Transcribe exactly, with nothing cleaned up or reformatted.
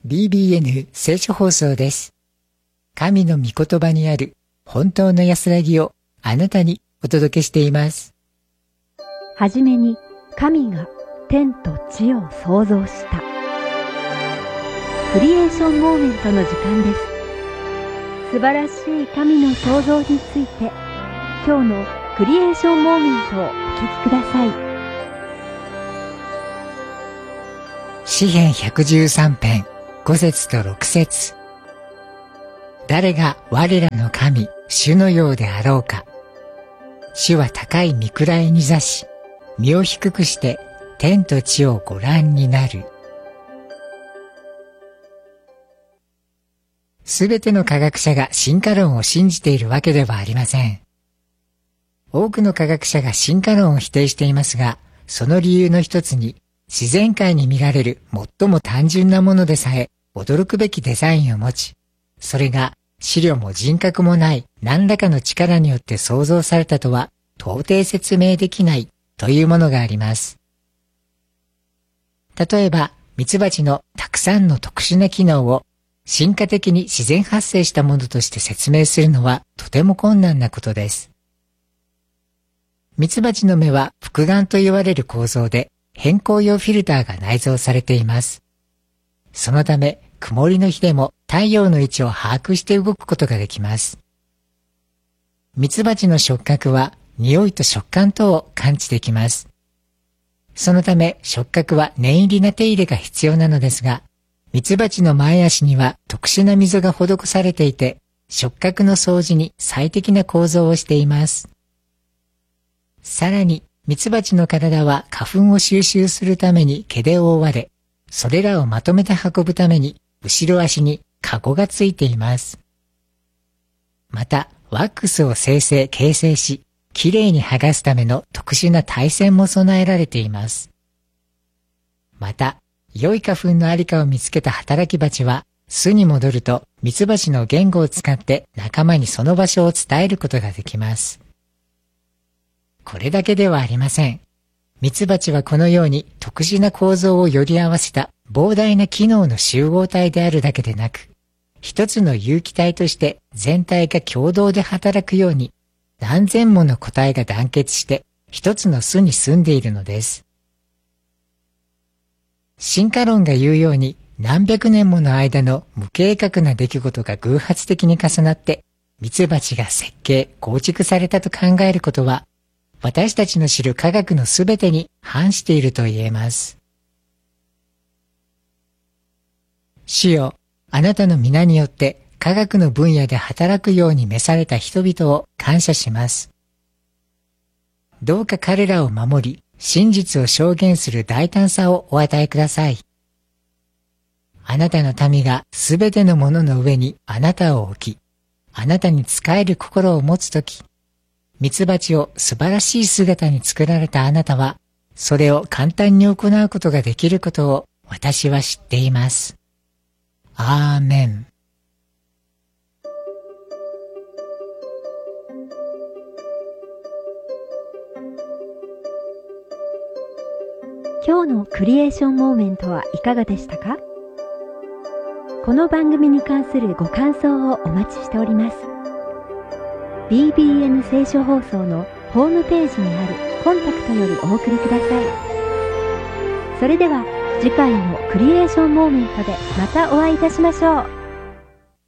ビービーエヌ 聖書放送です。神の御言葉にある本当の安らぎをあなたにお届けしています。 はじめに神が天と地を創造した。クリエーションモーメントの時間です。素晴らしい神の創造について、今日のクリエーションモーメントをお聞きください。 詩編ひゃくじゅうさん編ご節とろく節。誰が我らの神主のようであろうか。主は高い御位に座し、身を低くして天と地をご覧になる。すべての科学者が進化論を信じているわけではありません。多くの科学者が進化論を否定していますが、その理由の一つに、自然界に見られる最も単純なものでさえ驚くべきデザインを持ち、それが思慮も人格もない何らかの力によって創造されたとは到底説明できないというものがあります。例えば、ミツバチのたくさんの特殊な機能を進化的に自然発生したものとして説明するのはとても困難なことです。ミツバチの目は複眼と言われる構造で、変光用フィルターが内蔵されています。そのため、曇りの日でも太陽の位置を把握して動くことができます。ミツバチの触覚は匂いと食感等を感知できます。そのため触覚は念入りな手入れが必要なのですが、ミツバチの前足には特殊な溝が施されていて、触覚の掃除に最適な構造をしています。さらに、ミツバチの体は花粉を収集するために毛で覆われ、それらをまとめて運ぶために後ろ足にカゴがついています。また、ワックスを生成・形成し、きれいに剥がすための特殊な耐線も備えられています。また、良い花粉のありかを見つけた働き蜂は、巣に戻るとミツバチの言語を使って仲間にその場所を伝えることができます。これだけではありません。ミツバチはこのように特殊な構造をより合わせた膨大な機能の集合体であるだけでなく、一つの有機体として全体が共同で働くように、何千もの個体が団結して一つの巣に住んでいるのです。進化論が言うように何百年もの間の無計画な出来事が偶発的に重なって、ミツバチが設計・構築されたと考えることは、私たちの知る科学のすべてに反していると言えます。主よ、あなたの皆によって科学の分野で働くように召された人々を感謝します。どうか彼らを守り、真実を証言する大胆さをお与えください。あなたの民がすべてのものの上にあなたを置き、あなたに仕える心を持つとき、ミツバチを素晴らしい姿に作られたあなたは、それを簡単に行うことができることを私は知っています。アーメン。 今日のクリエーションモーメントはいかがでしたか？この番組に関するご感想をお待ちしております。ビービーエヌ 聖書放送のホームページにあるコンタクトよりお送りください。それでは次回のクリエーションモーメントでまたお会いいたしましょう。